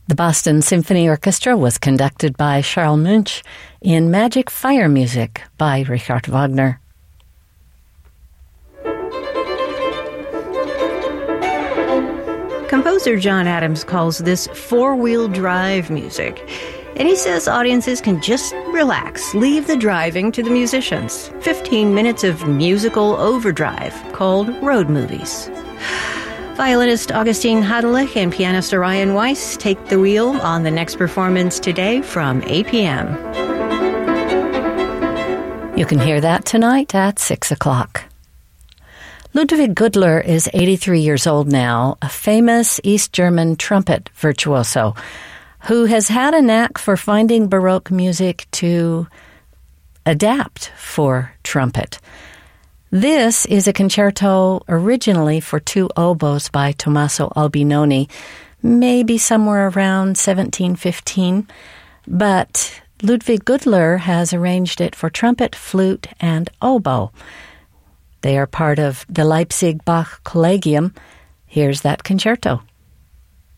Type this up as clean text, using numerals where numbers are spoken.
The Boston Symphony Orchestra was conducted by Charles Munch in Magic Fire Music by Richard Wagner. Composer John Adams calls this four-wheel drive music. And he says audiences can just relax, leave the driving to the musicians. 15 minutes of musical overdrive called road movies. Violinist Augustine Hadelich and pianist Orion Weiss take the wheel on the next performance today from 8 p.m. You can hear that tonight at 6 o'clock. Ludwig Gudler is 83 years old now, a famous East German trumpet virtuoso who has had a knack for finding Baroque music to adapt for trumpet. This is a concerto originally for two oboes by Tommaso Albinoni, maybe somewhere around 1715, but Ludwig Gudler has arranged it for trumpet, flute, and oboe. They are part of the Leipzig Bach Collegium. Here's that concerto.